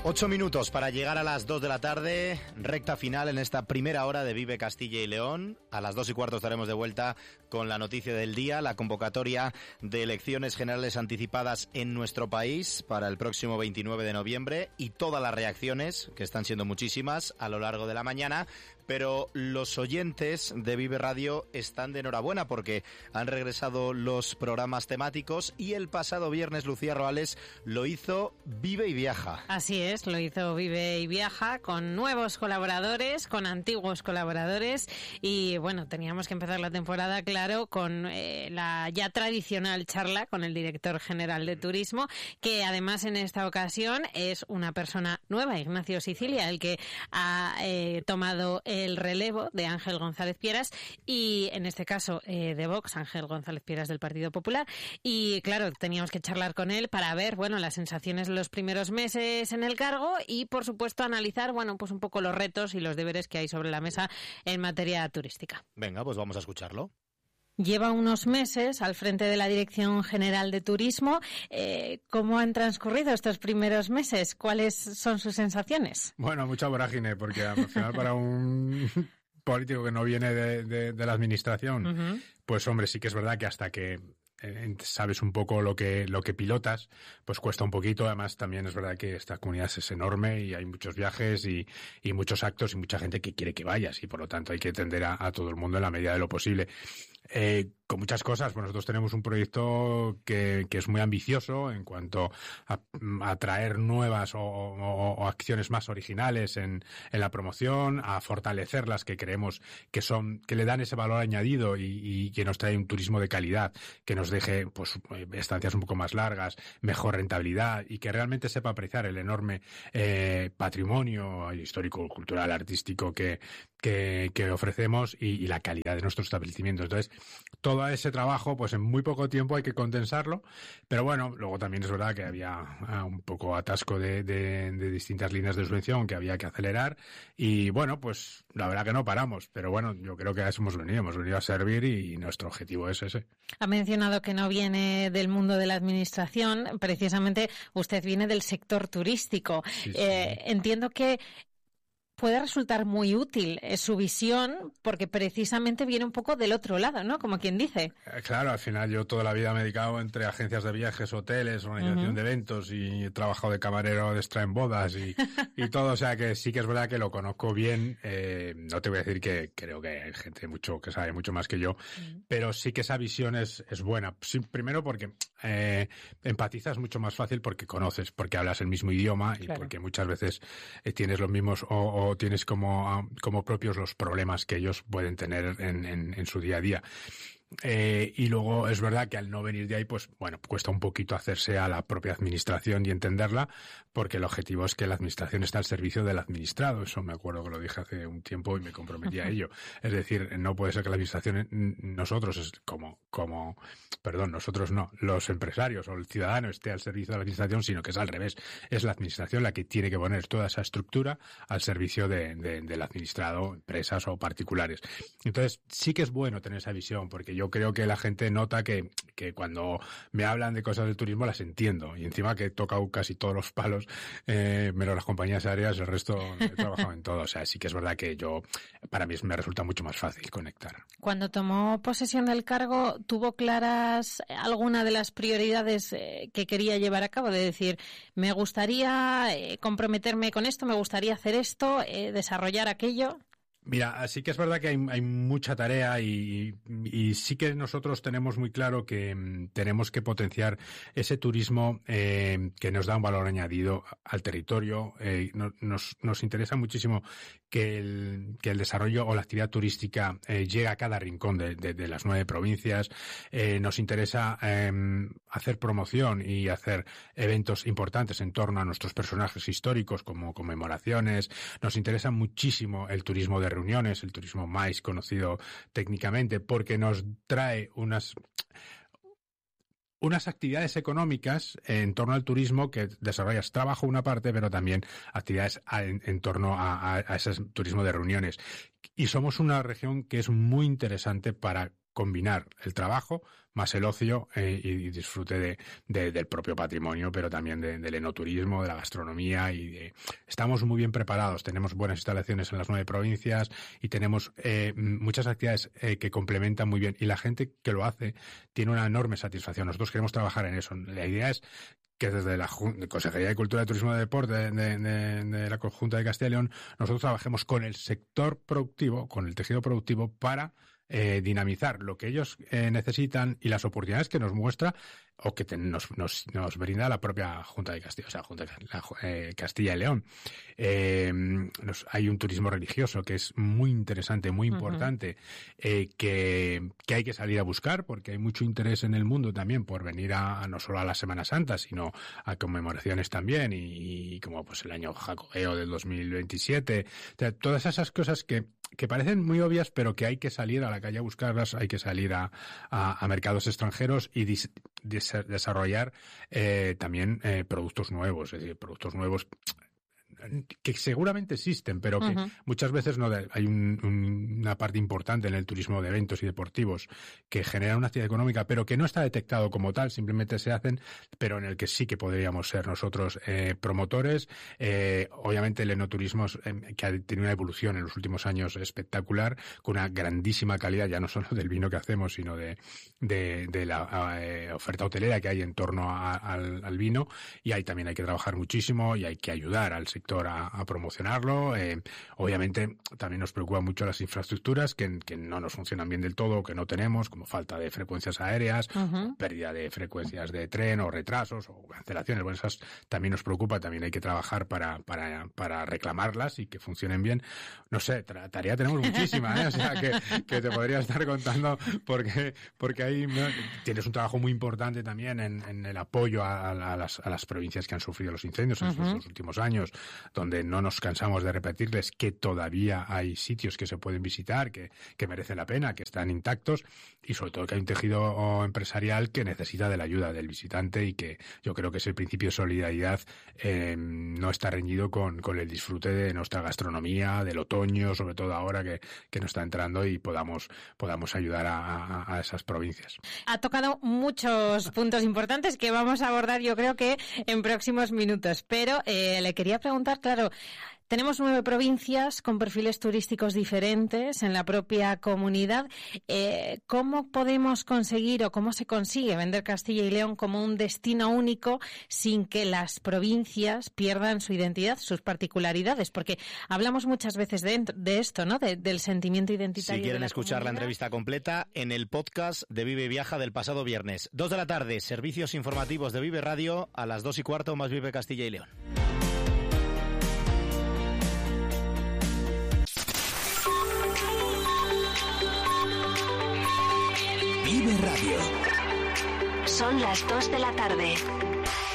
8 minutos para llegar a las 2 de la tarde, recta final en esta primera hora de Vive Castilla y León. A las 2:15 estaremos de vuelta con la noticia del día, la convocatoria de elecciones generales anticipadas en nuestro país para el próximo 29 de noviembre y todas las reacciones, que están siendo muchísimas, a lo largo de la mañana. Pero los oyentes de Vive Radio están de enhorabuena porque han regresado los programas temáticos y el pasado viernes Lucía Roales lo hizo Vive y Viaja. Así es, lo hizo Vive y Viaja con nuevos colaboradores, con antiguos colaboradores y bueno, teníamos que empezar la temporada, claro, con la ya tradicional charla con el director general de turismo, que además en esta ocasión es una persona nueva, Ignacio Sicilia, el que ha tomado el relevo de Ángel González Pieras y en este caso de Vox, Ángel González Pieras del Partido Popular, y claro, teníamos que charlar con él para ver, bueno, las sensaciones de los primeros meses en el cargo y por supuesto analizar, bueno, pues un poco los retos y los deberes que hay sobre la mesa en materia turística. Venga, pues vamos a escucharlo. Lleva unos meses al frente de la Dirección General de Turismo. ¿Cómo han transcurrido estos primeros meses? ¿Cuáles son sus sensaciones? Bueno, mucha vorágine, porque al final para un político que no viene de la administración, pues hombre, sí que es verdad que hasta que sabes un poco lo que pilotas, pues cuesta un poquito. Además, también es verdad que esta comunidad es enorme y hay muchos viajes y muchos actos y mucha gente que quiere que vayas y por lo tanto hay que atender a todo el mundo en la medida de lo posible. Con muchas cosas, pues nosotros tenemos un proyecto que es muy ambicioso en cuanto a traer nuevas o acciones más originales en la promoción, a fortalecer las que creemos que le dan ese valor añadido y que nos trae un turismo de calidad, que nos deje pues estancias un poco más largas, mejor rentabilidad y que realmente sepa apreciar el enorme patrimonio histórico, cultural, artístico que ofrecemos y la calidad de nuestros establecimientos. Entonces, todo ese trabajo, pues en muy poco tiempo hay que condensarlo, pero bueno, luego también es verdad que había un poco atasco de distintas líneas de subvención que había que acelerar y bueno, pues la verdad que no paramos, pero bueno, yo creo que a eso hemos venido a servir y nuestro objetivo es ese. Ha mencionado que no viene del mundo de la administración, precisamente usted viene del sector turístico. Sí. Entiendo que puede resultar muy útil su visión porque precisamente viene un poco del otro lado, ¿no? Como quien dice. Claro, al final yo toda la vida me he dedicado entre agencias de viajes, hoteles, organización de eventos y he trabajado de camarero de extra en bodas y todo, o sea que sí que es verdad que lo conozco bien. No te voy a decir que creo que hay gente que sabe mucho más que yo, pero sí que esa visión es buena. Sí, primero porque empatizas mucho más fácil porque conoces, porque hablas el mismo idioma y claro, porque muchas veces tienes los mismos o tienes como propios los problemas que ellos pueden tener en su día a día. Y luego es verdad que al no venir de ahí, pues bueno, cuesta un poquito hacerse a la propia administración y entenderla, porque el objetivo es que la administración está al servicio del administrado. Eso me acuerdo que lo dije hace un tiempo y me comprometí a ello. Es decir, no puede ser que la administración, nosotros no, los empresarios o el ciudadano esté al servicio de la administración, sino que es al revés. Es la administración la que tiene que poner toda esa estructura al servicio del administrado, empresas o particulares. Entonces, sí que es bueno tener esa visión, porque yo creo que la gente nota que cuando me hablan de cosas del turismo las entiendo y encima que he tocado casi todos los palos, menos las compañías aéreas, el resto he trabajado en todo. O sea, sí que es verdad que para mí me resulta mucho más fácil conectar. Cuando tomó posesión del cargo, ¿tuvo claras alguna de las prioridades que quería llevar a cabo? De decir, me gustaría comprometerme con esto, me gustaría hacer esto, desarrollar aquello. Mira, sí que es verdad que hay mucha tarea y sí que nosotros tenemos muy claro que tenemos que potenciar ese turismo que nos da un valor añadido al territorio. Nos interesa muchísimo que el desarrollo o la actividad turística llegue a cada rincón de las 9 provincias. Nos interesa hacer promoción y hacer eventos importantes en torno a nuestros personajes históricos como conmemoraciones. Nos interesa muchísimo el turismo de reuniones, el turismo más conocido técnicamente, porque nos trae unas actividades económicas en torno al turismo que desarrollas trabajo una parte, pero también actividades en torno a ese turismo de reuniones. Y somos una región que es muy interesante para combinar el trabajo más el ocio y disfrute del propio patrimonio, pero también del enoturismo, de la gastronomía. Estamos muy bien preparados, tenemos buenas instalaciones en las 9 provincias y tenemos muchas actividades que complementan muy bien, y la gente que lo hace tiene una enorme satisfacción. Nosotros queremos trabajar en eso. La idea es que desde la Consejería de Cultura, Turismo y Deporte de la Junta de Castilla y León, nosotros trabajemos con el sector productivo, con el tejido productivo, para dinamizar lo que ellos necesitan y las oportunidades que nos muestra o que nos brinda la propia Junta de Castilla, o sea, Castilla y León. Hay un turismo religioso que es muy interesante, muy importante, que hay que salir a buscar, porque hay mucho interés en el mundo también por venir no solo a la Semana Santa, sino a conmemoraciones también, y como pues el año jacobeo del 2027. O sea, todas esas cosas que parecen muy obvias, pero que hay que salir a la calle a buscarlas, hay que salir a mercados extranjeros y desarrollar también productos nuevos, es decir, productos nuevos que seguramente existen, pero que muchas veces no hay una parte importante en el turismo de eventos y deportivos que generan una actividad económica, pero que no está detectado como tal, simplemente se hacen, pero en el que sí que podríamos ser nosotros promotores. Obviamente el enoturismo que ha tenido una evolución en los últimos años espectacular, con una grandísima calidad, ya no solo del vino que hacemos, sino de la oferta hotelera que hay en torno al vino, y ahí también hay que trabajar muchísimo y hay que ayudar al sector a promocionarlo. Obviamente también nos preocupan mucho las infraestructuras que no nos funcionan bien del todo, que no tenemos, como falta de frecuencias aéreas, pérdida de frecuencias de tren o retrasos o cancelaciones. Bueno, esas también nos preocupa, también hay que trabajar para reclamarlas y que funcionen bien. No sé, tarea tenemos muchísima, o sea que te podría estar contando porque ahí tienes un trabajo muy importante también en el apoyo a las provincias que han sufrido los incendios en estos últimos años, donde no nos cansamos de repetirles que todavía hay sitios que se pueden visitar, que merecen la pena, que están intactos, y sobre todo que hay un tejido empresarial que necesita de la ayuda del visitante, y que yo creo que ese principio de solidaridad no está reñido con el disfrute de nuestra gastronomía, del otoño, sobre todo ahora que nos está entrando, y podamos ayudar a esas provincias. Ha tocado muchos puntos importantes que vamos a abordar, yo creo que en próximos minutos, pero le quería preguntar, claro, tenemos 9 provincias con perfiles turísticos diferentes en la propia comunidad. ¿Cómo podemos conseguir o cómo se consigue vender Castilla y León como un destino único sin que las provincias pierdan su identidad, sus particularidades? Porque hablamos muchas veces de esto, ¿no? Del sentimiento identitario. Si quieren de la escuchar la entrevista completa, en el podcast de Vive y Viaja del pasado viernes. 2 de la tarde, servicios informativos de Vive Radio, a las 2:15 más Vive Castilla y León. Vive Radio. Son las 2 de la tarde.